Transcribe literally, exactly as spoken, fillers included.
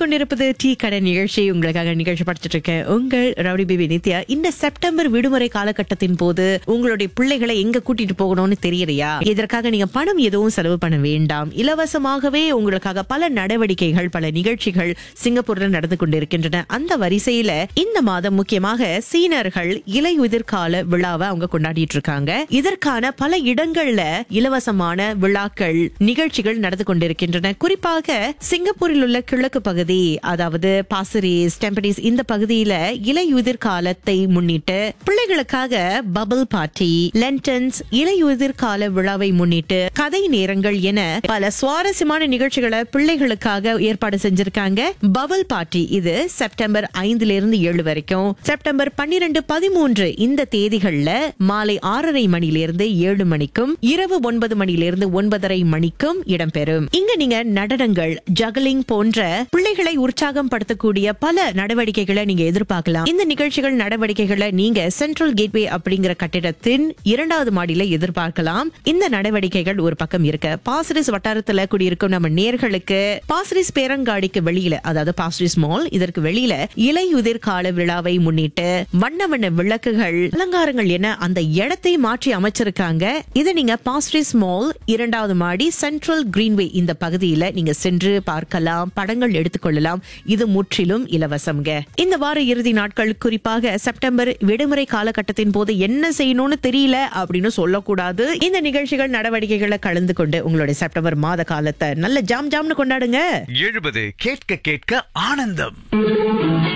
கேட்டுக்கொண்டிருப்பது டீ கடை நிகழ்ச்சி. உங்களுக்காக நிகழ்ச்சி படிச்சிட்டு இருக்கேன் உங்கள் ரவுடி பேபி நித்யா. இந்த செப்டம்பர் விடுமுறை காலகட்டத்தின் போது உங்களுடைய பிள்ளைகளை எங்க கூட்டிட்டு போகணும்னு தெரியலையா? இதற்காக நீங்க பணம் எதுவும் செலவு பண்ண வேண்டாம். இலவசமாகவே உங்களுக்காக பல நடவடிக்கைகள், பல நிகழ்ச்சிகள் சிங்கப்பூர்ல நடந்து கொண்டிருக்கின்றன. அந்த வரிசையில இந்த மாதம் முக்கியமாக சீனர்கள் இலையுதிர்கால விழாவை அவங்க கொண்டாடிட்டு இருக்காங்க. இதற்கான பல இடங்கள்ல இலவசமான விழாக்கள், நிகழ்ச்சிகள் நடந்து கொண்டிருக்கின்றன. குறிப்பாக சிங்கப்பூரில் உள்ள கிழக்கு பகுதி, அதாவது பாசரிஸ், டெம்பனிஸ், இந்த பகுதியில இலையுதிர் காலத்தை முன்னிட்டு பிள்ளைகளுக்காக பபிள் பார்ட்டி, லென்டன்ஸ், இலையுதிர் கால விழாவை முன்னிட்டு கதை நேரங்கள் என பல சுவாரஸ்யமான நிகழ்ச்சிகளை பிள்ளைகளுக்காக ஏற்பாடு செஞ்சிருக்காங்க. பபிள் பார்ட்டி இது செப்டம்பர் ஐந்துல இருந்து ஏழு வரைக்கும், செப்டம்பர் பன்னிரண்டு பதிமூன்று இந்த தேதிகள்ல மாலை ஆறரை மணிலிருந்து ஏழு மணிக்கும், இரவு ஒன்பது மணிலிருந்து ஒன்பதரை மணிக்கும் இடம்பெறும். இங்க நீங்க நடனங்கள், ஜகலிங் போன்ற பிள்ளைகளை உற்சாகம் படுத்தக்கூடிய பல நடவடிக்கைகளை நீங்க எதிர்பார்க்கலாம். இந்த நிகழ்ச்சிகள், நடவடிக்கைகளை நீங்க சென்ட்ரல் கேட்வே அப்படிங்கிற கட்டிடத்தின் இரண்டாவது மாடியில எதிர்பார்க்கலாம். இந்த நடவடிக்கைகள் ஒரு பக்கம் இருக்க, பாசரிஸ் வட்டாரத்துல குடியிருக்கும் நம்ம நேர்களுக்கு பாசரிஸ் பேரங்காடிக்கு வெளியில, அதாவது பாசரிஸ் மால், இதற்கு வெளியில இலையுதிர் கால விழாவை முன்னிட்டு வண்ண வண்ண விளக்குகள், அலங்காரங்கள் என அந்த இடத்தை மாற்றி அமைச்சிருக்காங்க. இதை நீங்க பாசரிஸ் மால் இரண்டாவது மாடி சென்ட்ரல் கிரீன்வே இந்த பகுதியில நீங்க சென்று பார்க்கலாம், படங்கள் எடுத்துக்கொள்ளலாம். இது முற்றிலும் இலவசம்ங்க. இந்த வார இறுதி நாட்கள், குறிப்பாக செப்டம்பர் விடுமுறை காலகட்டத்தின் போது என்ன செய்யணும்னு தெரியல அப்படின்னு சொல்லக்கூடாது. இந்த நிகழ்ச்சிகள், நடவடிக்கைகளை கலந்து கொண்டு உங்களுடைய செப்டம்பர் மாத காலத்தை நல்ல ஜாம் ஜாம்னு கொண்டாடுங்க. எழுபது கேட்க கேட்க ஆனந்தம்.